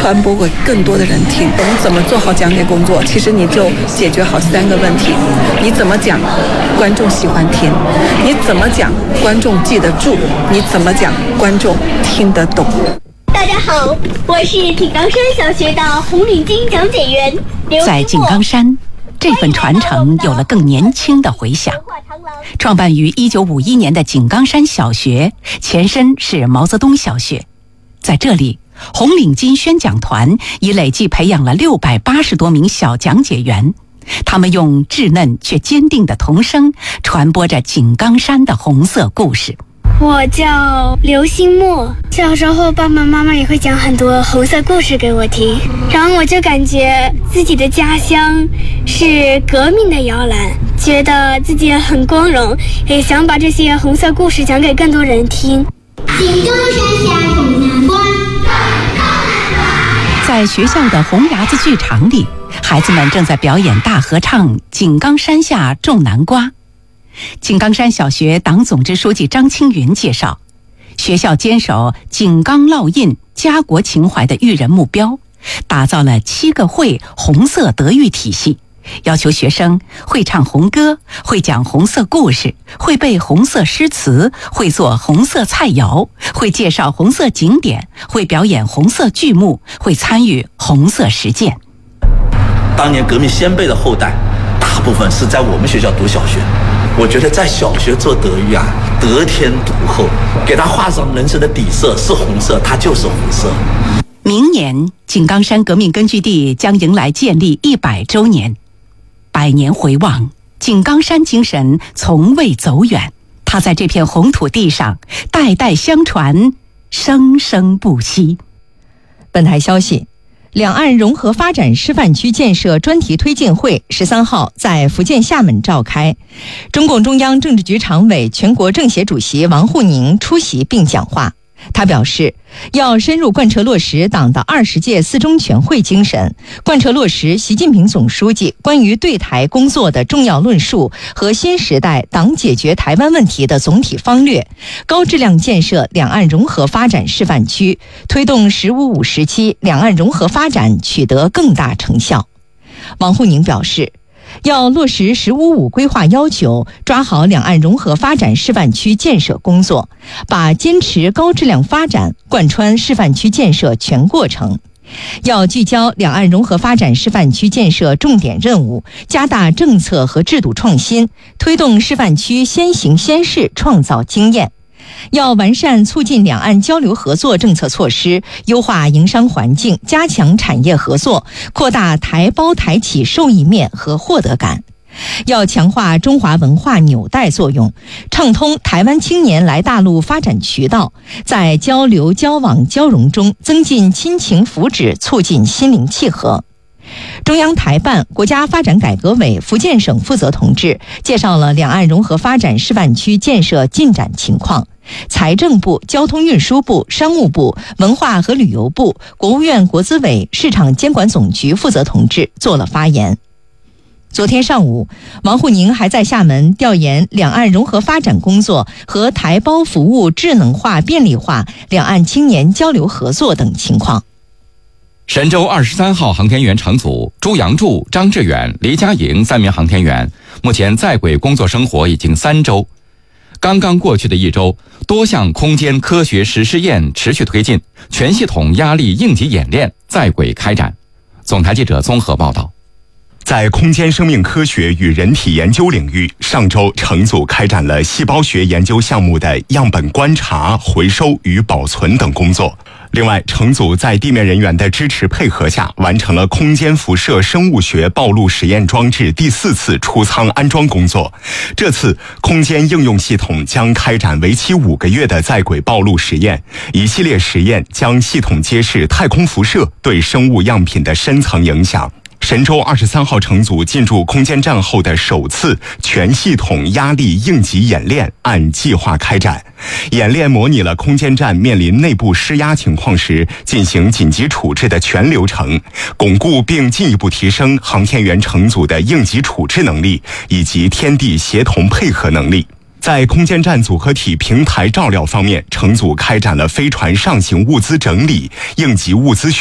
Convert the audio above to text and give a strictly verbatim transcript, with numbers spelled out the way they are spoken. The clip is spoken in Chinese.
传播给更多的人听。懂怎么做好讲解工作，其实你就解决好三个问题：你怎么讲，观众喜欢听；你怎么讲，观众记得住；你怎么讲，观众听得懂。 大家好，我是井冈山小学的红领巾讲解员刘。 在井冈山，这份传承有了更年轻的回响。创办于一九五一年的井冈山小学，前身是毛泽东小学。在这里，红领巾宣讲团已累计培养了六百八十多名小讲解员，他们用稚嫩却坚定的童声传播着井冈山的红色故事。 我叫刘新墨，小时候爸爸妈妈也会讲很多红色故事给我听，然后我就感觉自己的家乡是革命的摇篮，觉得自己很光荣，也想把这些红色故事讲给更多人听。 井冈山下东南关， 在学校的红牙子剧场里，孩子们正在表演大合唱《井冈山下种南瓜》。井冈山小学党总支书记张青云介绍，学校坚守井冈烙印家国情怀的育人目标，打造了七个会红色德育体系，要求学生会唱红歌，会讲红色故事，会背红色诗词，会做红色菜肴，会介绍红色景点，会表演红色剧目，会参与红色实践。 当年革命先辈的后代大部分是在我们学校读小学，我觉得在小学做德育啊，得天独厚，给他画上人生的底色是红色，它就是红色。 明年井冈山革命根据地将迎来建立一百周年，百年回望，井冈山精神从未走远，它在这片红土地上代代相传，生生不息。 本台消息，两岸融合发展示范区建设专题推进会十三号在福建厦门召开，中共中央政治局常委、全国政协主席王沪宁出席并讲话。他表示，要深入贯彻落实党的二十届四中全会精神，贯彻落实习近平总书记关于对台工作的重要论述和新时代党解决台湾问题的总体方略，高质量建设两岸融合发展示范区，推动“十五五”时期两岸融合发展取得更大成效。王沪宁表示，要落实“十五五”规划要求，抓好两岸融合发展示范区建设工作，把坚持高质量发展贯穿示范区建设全过程。要聚焦两岸融合发展示范区建设重点任务，加大政策和制度创新，推动示范区先行先试，创造经验。要完善促进两岸交流合作政策措施，优化营商环境，加强产业合作，扩大台胞台企受益面和获得感。要强化中华文化纽带作用，畅通台湾青年来大陆发展渠道，在交流交往交融中增进亲情福祉，促进心灵契合。中央台办、国家发展改革委福建省负责同志介绍了两岸融合发展示范区建设进展情况。财政部、交通运输部、商务部、文化和旅游部、国务院国资委市场监管总局负责同志做了发言。昨天上午，王沪宁还在厦门调研两岸融合发展工作和台胞服务智能化便利化、两岸青年交流合作等情况。 神舟二十三号航天员乘组朱杨柱、张志远、黎佳莹三名航天员目前在轨工作生活已经三周。刚刚过去的一周，多项空间科学实试验持续推进，全系统压力应急演练在轨开展。总台记者综合报道。 在空间生命科学与人体研究领域，上周乘组开展了细胞学研究项目的样本观察、回收与保存等工作。另外，乘组在地面人员的支持配合下，完成了空间辐射生物学暴露实验装置第四次出舱安装工作。这次空间应用系统将开展为期五个月的在轨暴露实验，一系列实验将系统揭示太空辐射对生物样品的深层影响。神舟二十三号乘组进驻空间站后的首次全系统压力应急演练按计划开展。演练模拟了空间站面临内部施压情况时进行紧急处置的全流程，巩固并进一步提升航天员乘组的应急处置能力以及天地协同配合能力。在空间站组合体平台照料方面，乘组开展了飞船上行物资整理、应急物资